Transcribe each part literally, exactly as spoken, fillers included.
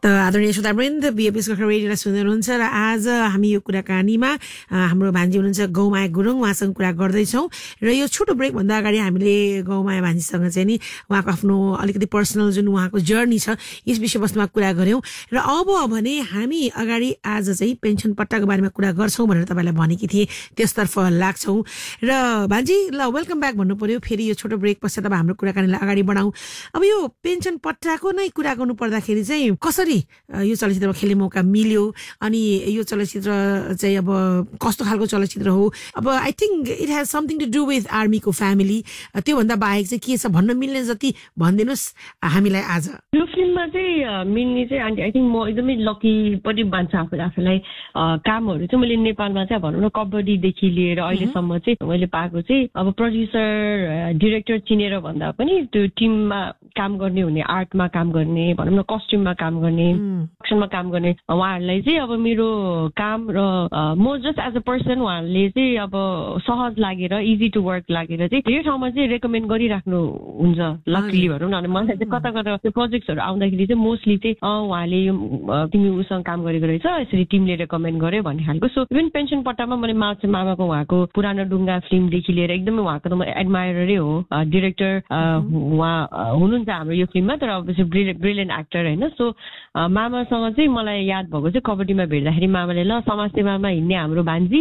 आदरणीय श्रोतावृन्द, बीएफएस गोर्खा रेडियोलाई सुन्दै हुनुहुन्छ र आज हामी यो कुराकानीमा हाम्रो भान्जी हुनुहुन्छ गौमाया गुरुङ, उहाँसँग कुरा गर्दैछौँ। र यो छोटो ब्रेकभन्दा अगाडि हामीले गौमाया भान्जीसँग चाहिँ नि उहाँको आफ्नो अलिकति पर्सनल जुन उहाँको जर्नी छ यस विषयवस्तुमा कुरा गऱ्यौँ। र अब भने हामी अगाडि आज चाहिँ पेन्सन पट्टाको बारेमा कुरा गर्छौँ भनेर तपाईँलाई भनेकी थिएँ, त्यसतर्फ लाग्छौँ। र भान्जी ल वेलकम ब्याक भन्नु पर्यो। फेरि यो छोटो ब्रेक पश्चात अब हाम्रो कुराकानीलाई अगाडि बढाउँ। अब यो पेन्सन पट्टाको नै कुरा गर्नु पर्दाखेरि चाहिँ कसरी यो चलचित्रमा खेल्ने मौका मिल्यो, अनि यो चलचित्र चाहिँ अब कस्तो खालको चलचित्र हो? अब I think it has something to do with आर्मीको फ्यामिली। त्योभन्दा बाहेक चाहिँ के छ भन्न मिल्ने जति भनिदिनुहोस् हामीलाई आज। यो फिल्ममा चाहिँ मिल्ने चाहिँ आन्टी आई थिङ्क म एकदमै लकी पनि मान्छ आफू आफूलाई। कामहरू चाहिँ मैले नेपालमा चाहिँ भनौँ न कबड्डीदेखि लिएर अहिलेसम्म चाहिँ मैले पाएको चाहिँ अब प्रड्युसर डिरेक्टर चिनेर भन्दा पनि त्यो टिममा काम गर्ने हुने, आर्टमा काम गर्ने, भनौँ न कस्ट्युममा काम गर्ने, एक्सनमा काम गर्ने उहाँहरूलाई चाहिँ अब मेरो काम र म जस्ट एज अ पर्सन उहाँहरूले चाहिँ अब सहज लागेर इजी टु वर्क लागेर चाहिँ धेरै ठाउँमा चाहिँ रेकमेन्ड गरिराख्नु हुन्छ। लकली भनौँ न, अनि मलाई चाहिँ कता कता त्यो प्रोजेक्ट्सहरू आउँदाखेरि चाहिँ मोस्टली चाहिँ उहाँले यो तिमी उसँग काम गरेको रहेछ, यसरी टिमले रेकमेन्ड गर्यो भन्ने खालको। सो इभन पेन्सन पट्टामा मैले माछे मामाको उहाँको पुरानो डुङ्गा फिल्मदेखि लिएर एकदमै उहाँको त म एडमायरै हो। डिरेक्टर उहाँ हुनुहुन्छ हाम्रो यो फिल्ममा, तर अब ब्रिलियन्ट एक्टर होइन। सो मामासँग चाहिँ मलाई याद भएको चाहिँ कबड्डीमा भेट्दाखेरि मामाले ल समाज सेवामा हिँड्ने हाम्रो भान्जी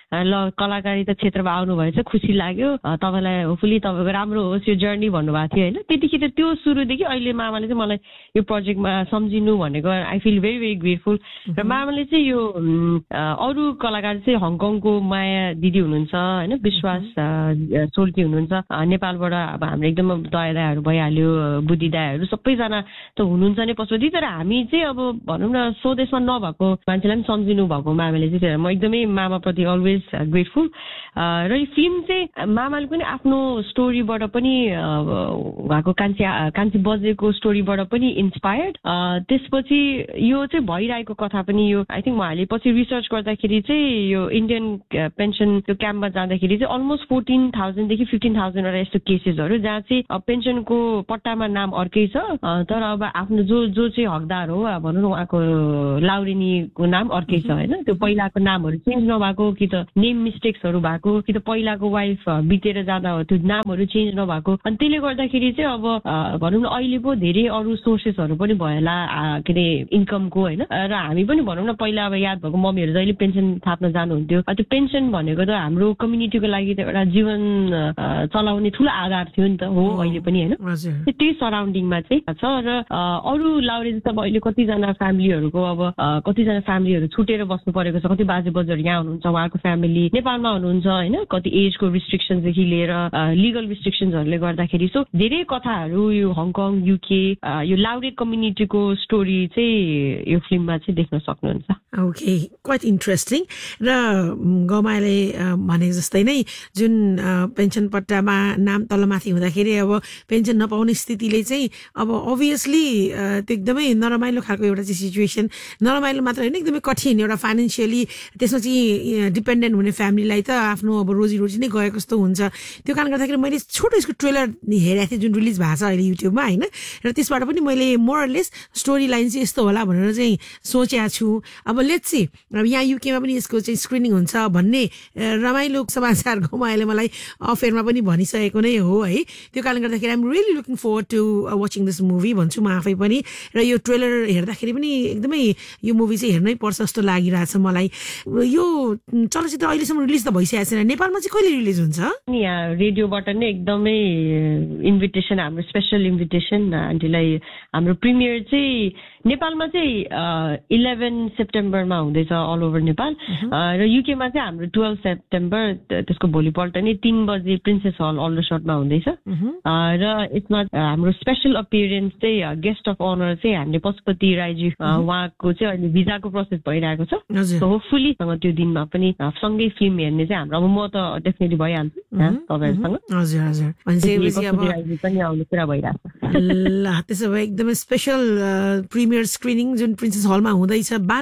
ल कलाकारिता क्षेत्रमा आउनुभएछ, खुसी लाग्यो, तपाईँलाई होपफुली तपाईँको राम्रो होस् यो जर्नी भन्नुभएको थियो होइन। त्यतिखेर त्यो सुरुदेखि अहिले मामाले चाहिँ मलाई यो प्रोजेक्टमा सम्झिनु भनेको I feel very very grateful. र मामाले चाहिँ यो अरू कलाकार चाहिँ हङकङको माया दिदी हुनुहुन्छ होइन, विश्वास सोल्टी हुनुहुन्छ नेपालबाट, अब हाम्रो एकदम दया दायाहरू भइहाल्यो, बुद्धि दायाहरू सबैजना त हुनुहुन्छ नै पशुपति। तर हामी चाहिँ अब भनौँ न स्वदेशमा नभएको मान्छेलाई पनि सम्झिनु भएको मामाले चाहिँ, म एकदमै मामाप्रति अलवेज ग्रेटफुल। र यो फिल्म चाहिँ मामाले पनि आफ्नो स्टोरीबाट पनि उहाँको कान्छी कान्छी बजेको स्टोरीबाट पनि इन्सपायर्ड। त्यसपछि यो चाहिँ भइरहेको कथा पनि यो आई थिङ्क उहाँले पछि रिसर्च गर्दाखेरि चाहिँ यो इन्डियन पेन्सन त्यो क्याम्पमा जाँदाखेरि चाहिँ अलमोस्ट फोर्टिन थाउजन्डदेखि फिफ्टिन थाउजन्डवटा यस्तो केसेसहरू जहाँ चाहिँ पेन्सनको पट्टामा नाम अर्कै छ, तर अब आफ्नो जो जो चाहिँ हकदार हो भनौँ न उहाँको लाउरेनीको नाम अर्कै छ होइन। त्यो पहिलाको नामहरू चेन्ज नभएको, कि त नेम मिस्टेक्सहरू भएको, कि त पहिलाको वाइफ बितेर जाँदा हो त्यो नामहरू चेन्ज नभएको। अनि त्यसले गर्दाखेरि चाहिँ अब भनौँ न अहिले पो धेरै अरू सोर्सेसहरू पनि भएला के अरे इन्कमको होइन। र हामी पनि भनौँ न पहिला अब याद भएको मम्मीहरू जहिले पेन्सन थाप्न जानुहुन्थ्यो, त्यो पेन्सन भनेको त हाम्रो कम्युनिटीको लागि त एउटा जीवन चलाउने ठुलो आधार थियो नि त, हो अहिले पनि होइन। त्यही सराउन्डिङमा चाहिँ छ। र अरू लाउरे जस्तो अब अहिले कतिजना फ्यामिलीहरूको अब कतिजना फ्यामिलीहरू छुटेर बस्नु परेको छ, कति बाजे बज्यूहरू यहाँ हुनुहुन्छ, उहाँको फ्यामिली नेपालमा हुनुहुन्छ होइन, कति एजको रिस्ट्रिक्सनदेखि लिएर लिगल रिस्ट्रिक्सन्सहरूले गर्दाखेरि। सो धेरै कथाहरू यो हङकङ युके यो लाउरे कम्युनिटीको स्टोरी चाहिँ यो फिल्ममा चाहिँ देख्न सक्नुहुन्छ। Okay, quite interesting. र गौमायाले भनेको जस्तै नै जुन पेन्सन पट्टामा नाम तलमाथि हुँदाखेरि अब पेन्सन नपाउने स्थितिले चाहिँ अब अभियसली त्यो एकदमै नरमाइलो खालको एउटा चाहिँ सिचुएसन, नरमाइलो मात्र होइन एकदमै कठिन एउटा फाइनेन्सियली, त्यसमा चाहिँ डिपेन्डेन्ट हुने फ्यामिलीलाई त आफ्नो अब रोजीरोटी नै गएको जस्तो हुन्छ। त्यो कारणले गर्दाखेरि मैले छोटो यसको ट्रेलर हेरेको थिएँ जुन रिलिज भएको छ अहिले युट्युबमा होइन, र त्यसबाट पनि मैले मोरलेस स्टोरी लाइन चाहिँ यस्तो होला भनेर चाहिँ सोचेको छु। अब लेट्स सी अब यहाँ युकेमा पनि यसको चाहिँ स्क्रिनिङ हुन्छ भन्ने रमाइलो समाचार गौमायाले मलाई अफेयरमा पनि भनिसकेको नै हो है। त्यो कारणले गर्दाखेरि I'm really looking forward to watching this movie भन्छु म आफै पनि। र यो ट्रेलर हेर्दाखेरि पनि एकदमै यो मुभी चाहिँ हेर्नै पर्छ जस्तो लागिरहेछ मलाई। यो चलचित्र अहिलेसम्म रिलिज त भइसकेको छैन, नेपालमा चाहिँ कहिले रिलिज हुन्छ? यहाँ रेडियोबाट नै एकदमै इन्भिटेसन, हाम्रो स्पेसल इन्भिटेसन आन्टीलाई। हाम्रो प्रिमियर चाहिँ नेपालमा चाहिँ इलेभेन सेप्टेम्बरमा हुँदैछ अल ओभर नेपाल, र युकेमा चाहिँ हाम्रो टुवेल्भ सेप्टेम्बर त्यसको भोलिपल्ट नै तिन बजे प्रिन्सेस हल अल्डरसटमा हुँदैछ। र यसमा हाम्रो स्पेसल अपियरेन्स चाहिँ गेस्ट अफ अनर चाहिँ हामीले पशुपति राईजी, उहाँको चाहिँ अहिले भिजाको प्रोसेस भइरहेको छ। सो होपफुली त्यो दिनमा पनि सँगै फिल्म हेर्ने चाहिँ हाम्रो, अब म त डेफिनेटली भइहाल्छु तपाईँहरूसँग। हजुर हजुर, पनि आउने कुरा भइरहेको छ। ल त्यसो भए एकदमै स्पेसल प्रिमियर स्क्रिनिङ जुन प्रिन्सेस हलमा हुँदैछ बाह्र सेप्टेम्बर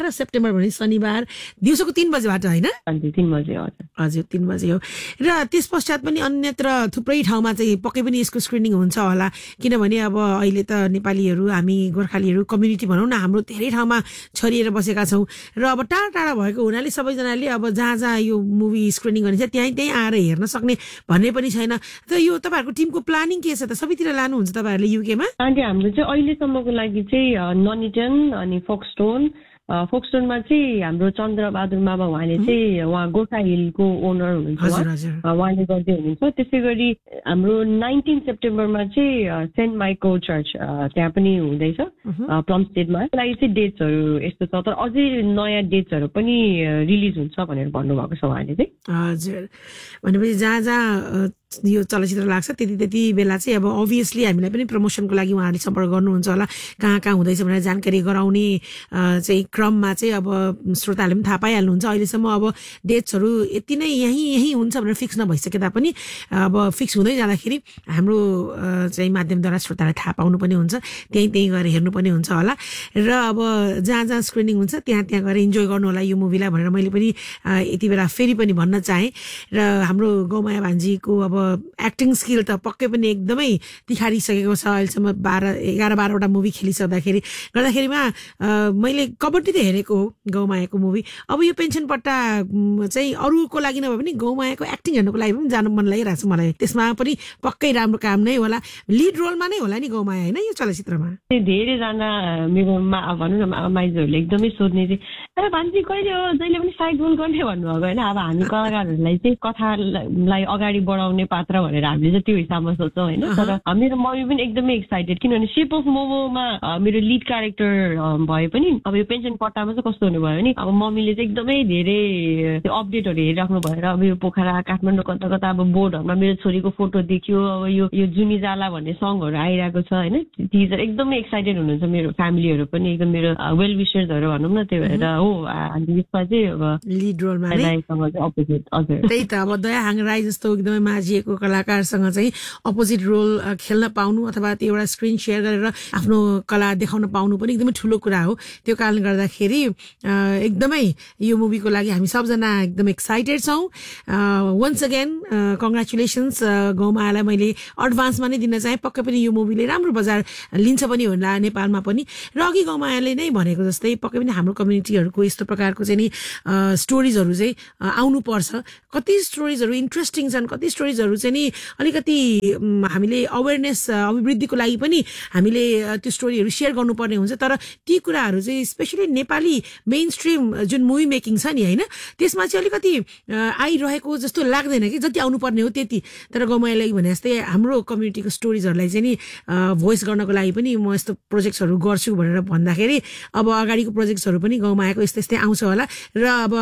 सेप्टेम्बर भने शनिबार दिउँसोको तीन बजेबाट होइन तीन बजे हजुर तीन बजे हो र त्यस पश्चात पनि अन्यत्र थुप्रै ठाउँमा चाहिँ पक्कै पनि यसको स्क्रिनिङ हुन्छ होला किनभने अब अहिले त नेपालीहरू हामी गोर्खालीहरू कम्युनिटी भनौँ न हाम्रो धेरै ठाउँमा छरिएर बसेका छौँ र अब टाढा टाढा भएको हुनाले सबैजनाले अब जहाँ जहाँ यो मुभी स्क्रिनिङ गरिन्छ त्यहीँ त्यहीँ आएर हेर्न सक्ने भन्ने पनि छैन त यो तपाईँहरूको टिमको प्लानिङ के छ त सबैतिर लानुहुन्छ तपाईँहरूले युकेमा आन्टी हाम्रो चाहिँ अहिलेसम्मको लागि चाहिँ ननिटन अनि फोक्सटोन फोक्सटोनमा चाहिँ हाम्रो चन्द्रबहादुर मामा उहाँले चाहिँ उहाँ गोर्खा हिलको ओनर हुनुहुन्छ उहाँले गर्दै हुनुहुन्छ त्यसै गरी हाम्रो नाइन्टिन सेप्टेम्बरमा चाहिँ सेन्ट माइकल चर्च त्यहाँ पनि हुँदैछ प्लमस्टेडमा त्यसलाई चाहिँ डेट्सहरू यस्तो छ तर अझै नयाँ डेट्सहरू पनि रिलिज हुन्छ भनेर भन्नुभएको छ उहाँले चाहिँ हजुर भनेपछि जहाँ जहाँ यो चलचित्र लाग्छ त्यति त्यति बेला चाहिँ अब अभियसली हामीलाई पनि प्रमोसनको लागि उहाँहरूले सम्पर्क गर्नुहुन्छ होला कहाँ कहाँ हुँदैछ भनेर जानकारी गराउने चाहिँ क्रममा चाहिँ अब श्रोताहरूले पनि थाहा पाइहाल्नुहुन्छ अहिलेसम्म अब डेट्सहरू यति नै यहीँ यहीँ हुन्छ भनेर फिक्स नभइसके तापनि अब फिक्स हुँदै जाँदाखेरि हाम्रो चाहिँ माध्यमद्वारा श्रोतालाई थाहा पाउनु पनि हुन्छ त्यहीँ त्यहीँ गएर हेर्नु पनि हुन्छ होला र अब जहाँ जहाँ स्क्रिनिङ हुन्छ त्यहाँ त्यहाँ गएर इन्जोय गर्नु होला यो मुभीलाई भनेर मैले पनि यति बेला फेरि पनि भन्न चाहेँ र हाम्रो गौमाया भान्जीको अब एक्टिङ स्किल त पक्कै पनि एकदमै तिखारिसकेको छ अहिलेसम्म बाह्र एघार बाह्रवटा मुभी खेलिसक्दाखेरि गर्दाखेरिमा मैले कबड्डी त हेरेको हो गौमायाको मुभी अब यो पेन्सन पट्टा चाहिँ अरूको लागि नभए पनि गौमायाको एक्टिङ हेर्नुको लागि पनि जानु मन लागिरहेको छ मलाई त्यसमा पनि पक्कै राम्रो काम नै होला लिड रोलमा नै होला नि गौमाया होइन यो चलचित्रमा धेरैजना मेरो भनौँ न माइजहरूले एकदमै सोध्ने चाहिँ तर भान्जी कहिले हो जहिले पनि साइड रोल गर्ने भन्नुभएको होइन अब हामी कलाकारहरूलाई चाहिँ कथालाई अगाडि बढाउने पात्र भनेर हामीले चाहिँ त्यो हिसाबमा सोच्छौँ होइन तर मेरो मम्मी पनि एकदमै एक्साइटेड किनभने सेप अफ मोमोमा मेरो लिड क्यारेक्टर भए पनि अब यो पेन्सन पट्टामा चाहिँ कस्तो हुने भयो भने अब मम्मीले चाहिँ एकदमै धेरै अपडेटहरू हेरिराख्नु भएर अब यो पोखरा काठमाडौँ कता कता अब बोर्डहरूमा मेरो छोरीको फोटो देख्यो अब यो यो जुनी जाला भन्ने सङहरू आइरहेको छ होइन टिजर एकदमै एक्साइटेड हुनुहुन्छ मेरो फ्यामिलीहरू पनि एकदम मेरो वेल विशर्सहरू भनौँ न त्यो भएर हो अनि यसमा चाहिँ अब लिड रोलमा अपोजिट हजुर त्यही त अब दयाहाङ राई जस्तो एकदमै माझिएको कलाकारसँग चाहिँ अपोजिट रोल खेल्न पाउनु अथवा त्यो एउटा स्क्रिन सेयर गरेर आफ्नो कला देखाउन पाउनु पनि एकदमै ठुलो कुरा हो त्यो कारणले गर्दाखेरि एकदमै यो मुभीको लागि हामी सबजना एकदम एक्साइटेड छौँ वन्स अगेन कङ्ग्रेचुलेसन्स गौमायालाई मैले एडभान्समा नै दिन चाहेँ पक्कै पनि यो मुभीले राम्रो बजार लिन्छ पनि होला नेपालमा पनि र अघि गौमायाले नै भनेको जस्तै पक्कै पनि हाम्रो कम्युनिटीहरूको यस्तो प्रकारको चाहिँ नि स्टोरिजहरू चाहिँ आउनुपर्छ कति स्टोरिजहरू इन्ट्रेस्टिङ छन् कति स्टोरिजहरू चाहिँ नि अलिकति हामीले अवेरनेस अभिवृद्धिको लागि पनि हामीले त्यो स्टोरीहरू सेयर गर्नुपर्ने हुन्छ तर ती कुराहरू चाहिँ स्पेसली नेपाली मेन स्ट्रिम जुन मुभी मेकिङ छ नि होइन त्यसमा चाहिँ अलिकति आइरहेको जस्तो लाग्दैन कि जति आउनुपर्ने हो त्यति तर गौमायाले भने जस्तै हाम्रो कम्युनिटीको स्टोरिजहरूलाई चाहिँ नि भोइस गर्नको लागि पनि म यस्तो प्रोजेक्ट्सहरू गर्छु भनेर भन्दाखेरि अब अगाडिको प्रोजेक्ट्सहरू पनि गौमायाको यस्तै यस्तै आउँछ होला र अब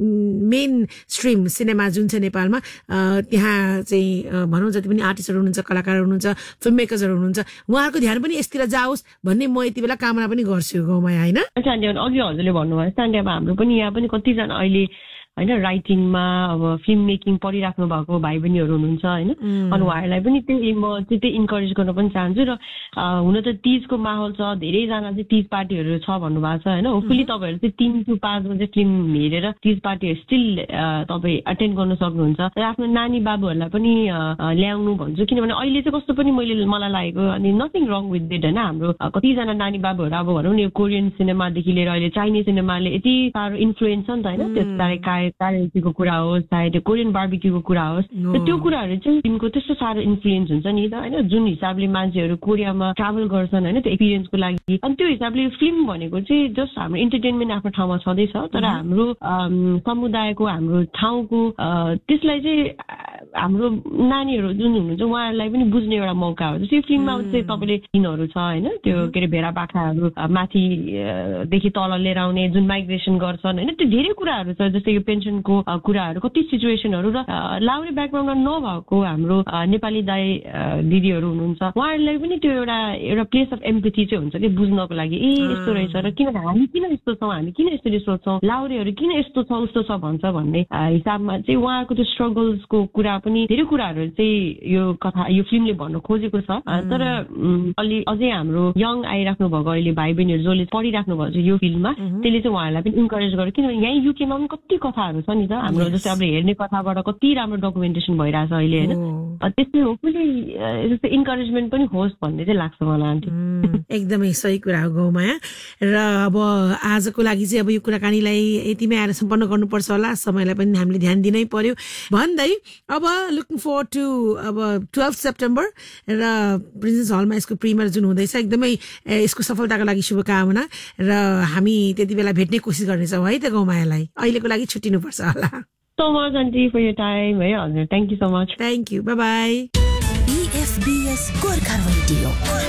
मेन स्ट्रिम सिनेमा जुन छ नेपालमा त्यहाँ चाहिँ भनौँ जति पनि आर्टिस्टहरू हुनुहुन्छ कलाकारहरू हुनुहुन्छ फिल्म मेकर्सहरू हुनुहुन्छ उहाँहरूको ध्यान पनि यसतिर जाओस् भन्ने म यति बेला कामना पनि गर्छु गौमाया होइन अघि हजुरले भन्नुभयो जस्तै अब हाम्रो पनि यहाँ पनि कतिजना अहिले होइन राइटिङमा अब फिल्म मेकिङ पढिराख्नु भएको भाइ बहिनीहरू हुनुहुन्छ होइन अनि उहाँहरूलाई पनि त्यही म चाहिँ त्यही इन्करेज गर्न पनि चाहन्छु र हुन त तिजको माहौल छ धेरैजना चाहिँ तिज पार्टीहरू छ भन्नुभएको छ होइन होपफुली तपाईँहरू चाहिँ तिन टु पाँचमा चाहिँ फिल्म हेरेर तिज पार्टीहरू स्टिल तपाईँ एटेन्ड गर्न सक्नुहुन्छ र आफ्नो नानी बाबुहरूलाई पनि ल्याउनु भन्छु किनभने अहिले चाहिँ कस्तो पनि मैले मलाई लागेको अनि नथिङ रङ विथ इट होइन हाम्रो कतिजना नानी बाबुहरू अब भनौँ न यो कोरियन सिनेमादेखि लिएर अहिले चाइनिज सिनेमाले यति साह्रो इन्फ्लुएन्स छ नि त होइन त्यस कारेन्सीको कुरा होस् चाहे त्यो कोरियन बार्बिक्यूको कुरा होस् त्यो कुराहरू चाहिँ फिल्मको त्यस्तो साह्रो इन्फ्लुएन्स हुन्छ नि त होइन जुन हिसाबले मान्छेहरू कोरियामा ट्राभल गर्छन् होइन त्यो एक्सपिरियन्सको लागि अनि त्यो हिसाबले फिल्म भनेको चाहिँ जस्ट हाम्रो इन्टरटेनमेन्ट आफ्नो ठाउँमा छँदैछ तर हाम्रो समुदायको हाम्रो ठाउँको त्यसलाई चाहिँ हाम्रो नानीहरू जुन हुनुहुन्छ उहाँहरूलाई पनि बुझ्ने एउटा मौका हो जस्तै फिल्ममा चाहिँ तपाईँले सिनहरू छ होइन त्यो के अरे भेडा बाख्राहरू माथिदेखि तल लिएर आउने जुन माइग्रेसन गर्छन् होइन त्यो धेरै कुराहरू छ जस्तै यो पेन्सनको कुराहरू कति सिचुएसनहरू र लाउरे ब्याकग्राउन्डमा नभएको हाम्रो नेपाली दाइ दिदीहरू हुनुहुन्छ उहाँहरूलाई पनि त्यो एउटा एउटा प्लेस अफ एम्पथी चाहिँ हुन्छ कि बुझ्नको लागि ए यस्तो रहेछ र किन हामी किन यस्तो छौँ हामी किन यसरी सोच्छौँ लाउरेहरू किन यस्तो छ उस्तो छ भन्छ भन्ने हिसाबमा चाहिँ उहाँको त्यो स्ट्रगल्सको कुरा पनि धेरै कुराहरू चाहिँ यो कथा यो फिल्मले भन्न खोजेको छ तर अलि अझै हाम्रो यङ आइराख्नु भएको अहिले भाइ बहिनीहरू जसले पढिराख्नु भएको छ यो फिल्ममा त्यसले चाहिँ उहाँहरूलाई पनि इन्करेज गर्यो किनभने यहीँ युकेमा पनि कति कथाहरू छ नि त हाम्रो जस्तै अब हेर्ने कथाबाट कति राम्रो डकुमेन्टेसन भइरहेछ अहिले होइन त्यसले होपफुली जस्तै इन्करेजमेन्ट पनि होस् भन्ने चाहिँ लाग्छ मलाई आन्टी एकदमै सही कुरा हो गौमाया र अब आजको लागि चाहिँ अब यो कुराकानीलाई यतिमै आएर सम्पन्न गर्नुपर्छ होला समयलाई पनि हामीले ध्यान दिनै पर्यो भन्दै अब लुकिङ फरवर्ड टु अब ट्वेल्भ सेप्टेम्बर र प्रिन्सेस हलमा यसको प्रिमियर जुन हुँदैछ एकदमै यसको सफलताको लागि शुभकामना र हामी त्यति बेला भेट्ने कोसिस गर्नेछौँ है त गौमायालाई अहिलेको लागि छुट्टिनुपर्छ होला so much auntie for your time है हजुर thank you so much thank you bye bye E F B S Gorkha Radio